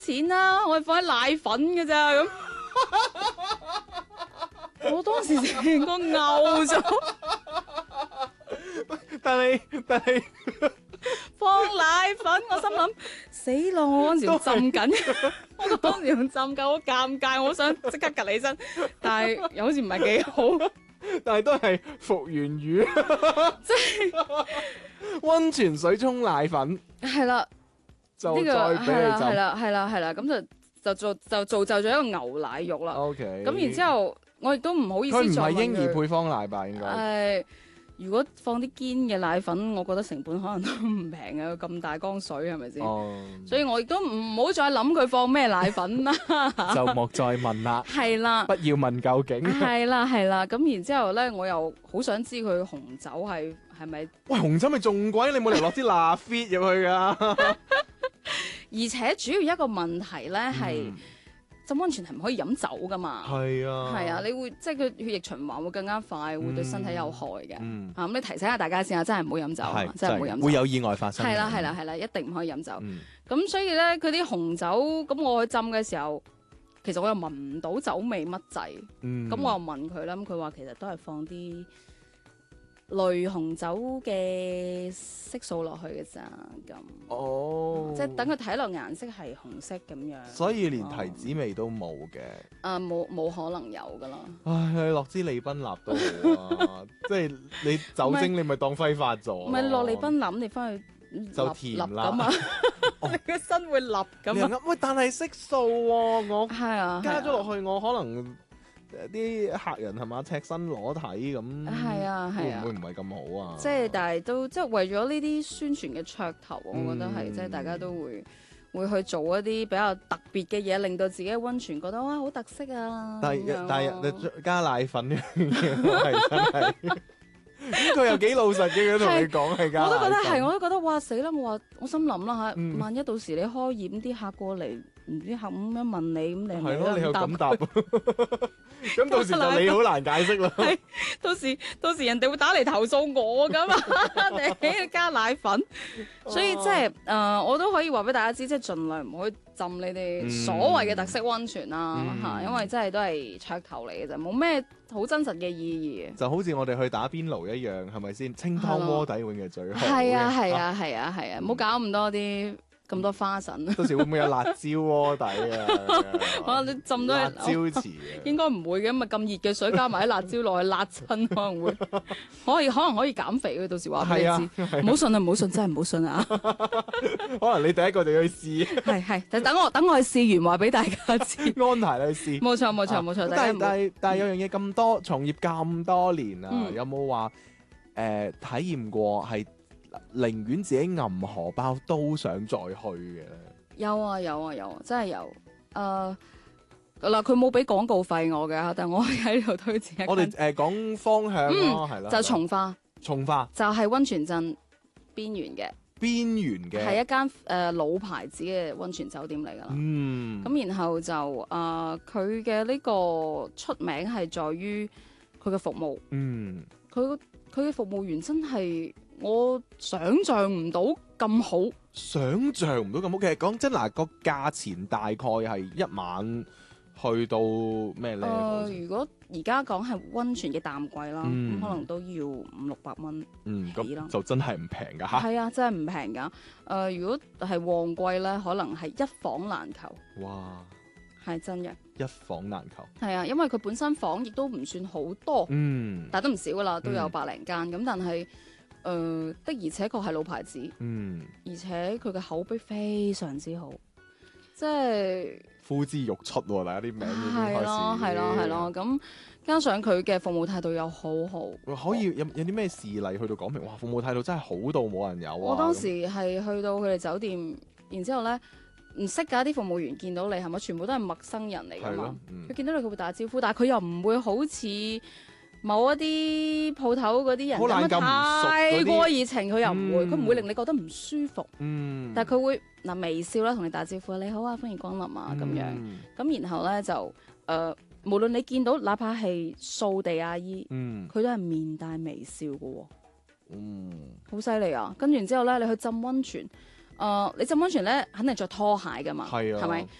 錢啦，我係放喺奶粉嘅咋咁。我當時成個嘔咗， 但係放奶粉，我心諗死咯！我嗰陣時仲浸緊，我嗰陣時仲浸緊，好尷尬，我好想即刻趌起身，但係又好似唔係幾好。 但係都係復原魚， 即係溫泉水沖奶粉係啦， 就呢個再俾你浸。 係啦，咁就造就咗一個牛奶浴啦。 OK， 咁然之後，我亦都唔好意思佢唔再問係嬰兒佢。 配方奶吧？應該如果放啲堅嘅奶粉，我覺得成本可能都唔平嘅，咁大缸水係咪先？ 哦， 所以我亦都唔好再諗佢放咩奶粉啦。 就莫再問啦， 係啦， 不要問究竟。 係啦，咁然之後咧，我又好想知佢紅酒係咪？ 喂，紅酒咪仲貴，你冇理由落啲辣 fit 入去噶。 而且主要一個問題咧係嗯浸溫泉係唔可以飲酒噶嘛？ 係啊， 係啊，你會即係佢血液循環會更加快，會對身體有害嘅。 嗯咁你提醒下大家先啊，真係唔好飲酒啊係， 真係唔好飲酒。 會有意外發生。 係啦，一定唔可以飲酒。 嗯咁所以咧，佢啲紅酒咁我去浸嘅時候，其實我又聞唔到酒味乜滯。 嗯， 咁我又問佢啦，咁佢話其實都係放啲類紅酒嘅色素落去嘅咋，咁哦， 即係等佢睇落顏色係紅色咁樣。 所以連提子味都冇嘅。 冇可能有噶啦。 唉，落支利賓納都好啊，即係你酒精你咪當揮發咗。 唔係落利賓林，你翻去就立甜啦咁啊，你個身會立咁啊。 你又啱喂，但係色素喎，我係啊， 加咗落去，我可能啲客人係嘛赤身裸體咁， 係啊係啊會唔會唔係咁好啊？ 即係，但係都即係為咗呢啲宣傳嘅噱頭，我覺得係嗯即係大家都會去做一啲比較特別嘅嘢，令到自己嘅溫泉覺得哇好特色啊。 但咁樣咯係你加奶粉呢樣嘢，我係真係咁佢又幾老實嘅，佢同你講係加我都覺得奶粉係，我都覺得哇死啦！我心諗啦嚇， 嗯萬一到時你開業啲客過嚟，唔知客咁樣問你，咁你係咪係咯，你又答咁答，咁到時就你好難解釋啦。 係到時人哋會打嚟投訴我噶嘛？你加奶粉，所以即係我都可以話俾大家知，即係盡量唔好去浸你哋所謂嘅特色溫泉啦嚇，因為真係都係噱頭嚟嘅啫，冇咩好真實嘅意義。 就好似我哋去打邊爐一樣，係咪先？清湯鍋底永遠係最好嘅。 係啊，唔好搞咁多花神。 到時會唔會有辣椒鍋底啊？ 可能你浸到辣椒池啊！ 應該唔會嘅，咁啊咁熱嘅水加埋啲辣椒落去，辣親可能會可能可以減肥嘅，到時話俾你知。唔好信啊，唔好信，真係唔好信啊！ 可能你第一個就去試， 係，就等我去試完話俾大家知。 安排你去試。 冇錯，大家唔好但係有樣嘢咁多，從業咁多年啊， 嗯有冇話體驗過係寧願自己揞荷包都想再去嘅咧？ 有啊，真係有。嗱，佢冇俾廣告費我嘅，但我喺度推薦一間。 我哋講方向咯，係啦， 就從化， 從化就係溫泉鎮邊緣嘅， 邊緣嘅， 係一間老牌子嘅溫泉酒店嚟㗎啦。 嗯， 咁然後就佢嘅呢個出名係在於佢嘅服務， 嗯， 佢嘅服務員真係我想象唔到咁好。 想像唔到咁好。其實講真嗱，個價錢大概係一晚去到咩咧？ 如果而家講係溫泉嘅淡季啦，咁、 嗯可能都要500-600蚊。 嗯， 起啦咁就真係唔平㗎嚇。 係啊，真係唔平㗎。如果係旺季咧，可能係一房難求， 哇， 係真嘅。 一房難求。 係啊，因為佢本身房亦都唔算好多， 嗯但係都唔少㗎啦，都有百零間。咁但係的而且確係老牌子， 嗯， 而且佢嘅口碑非常之好，即係呼之欲出喎，大家啲名已經開始。 係咯。咁加上佢嘅服務態度又好好， 可以有啲咩事例去到講明？哇，服務態度真係好到冇人有啊！ 我當時係去到佢哋酒店，然之後咧唔識㗎啲服務員見到你係咪全部都係陌生人嚟㗎嘛係咯？嗯佢見到你佢會打招呼，但係佢又唔會好似某一啲鋪頭嗰啲人好懶咁唔熟嗰啲太過熱情，佢又唔會， 嗯佢唔會令你覺得唔舒服， 嗯， 但係佢會微笑啦，同你打招呼，你好啊，歡迎光臨啊咁樣。 嗯咁然後咧就無論你見到哪怕係掃地阿姨， 嗯佢都係面帶微笑嘅喎， 嗯好犀利啊！跟住然之後咧，你去浸溫泉， 你浸温泉咧肯定着拖鞋噶嘛， 係啊係咪？